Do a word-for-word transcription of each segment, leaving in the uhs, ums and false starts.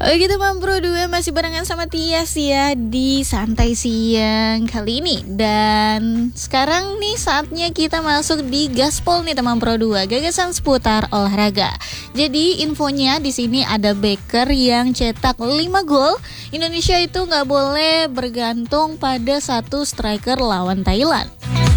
Oke teman Pro dua, masih barengan sama Tias ya di Santai Siang kali ini. Dan sekarang nih saatnya kita masuk di Gaspol nih teman Pro dua, gagasan seputar olahraga. Jadi infonya di sini ada Becker yang cetak lima gol. Indonesia itu nggak boleh bergantung pada satu striker lawan Thailand.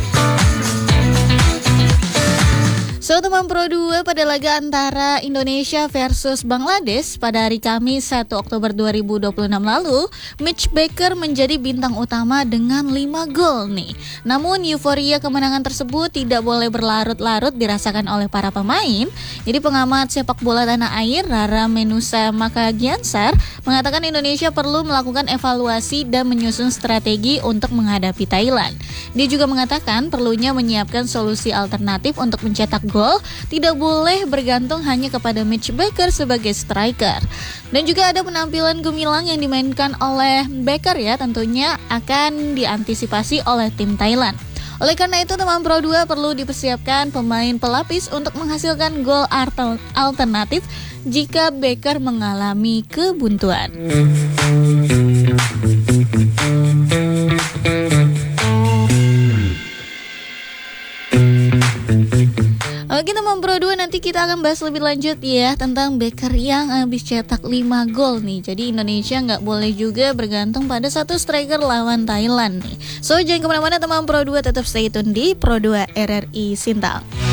So teman Pro dua, pada laga antara Indonesia versus Bangladesh pada hari Kamis satu Oktober dua ribu dua puluh enam lalu, Mitch Becker menjadi bintang utama dengan lima gol nih. Namun euforia kemenangan tersebut tidak boleh berlarut-larut dirasakan oleh para pemain. Jadi pengamat sepak bola tanah air Rara Menusa Makagiansar mengatakan Indonesia perlu melakukan evaluasi dan menyusun strategi untuk menghadapi Thailand. Dia juga mengatakan perlunya menyiapkan solusi alternatif untuk mencetak gol. Tidak boleh bergantung hanya kepada Mitch Becker sebagai striker. Dan juga ada penampilan gemilang yang dimainkan oleh Becker ya, tentunya akan diantisipasi oleh tim Thailand. Oleh karena itu teman Pro dua perlu dipersiapkan pemain pelapis untuk menghasilkan gol alternatif jika Becker mengalami kebuntuan. Oke teman Pro dua, nanti kita akan bahas lebih lanjut ya tentang Becker yang habis cetak lima gol nih. Jadi Indonesia nggak boleh juga bergantung pada satu striker lawan Thailand nih. So jangan kemana-mana teman Pro dua, tetap stay tune di Pro dua R R I Sintang.